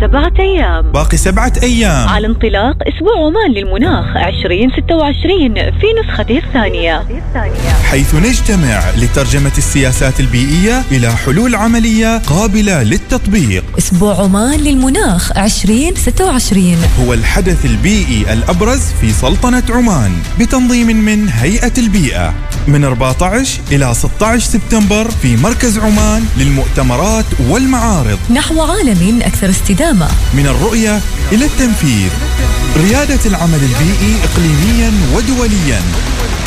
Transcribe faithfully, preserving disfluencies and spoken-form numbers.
سبعة أيام. باقي سبعة أيام على انطلاق أسبوع عمان للمناخ عشرين ستة وعشرين في نسخته الثانية، حيث نجتمع لترجمة السياسات البيئية إلى حلول عملية قابلة للتطبيق. أسبوع عمان للمناخ عشرين ستة وعشرين هو الحدث البيئي الأبرز في سلطنة عمان بتنظيم من هيئة البيئة من أربعة عشر إلى ستة عشر سبتمبر في مركز عمان للمؤتمرات والمعارض، نحو عالم أكثر استدامة، من الرؤية إلى التنفيذ، ريادة العمل البيئي إقليميا ودوليا.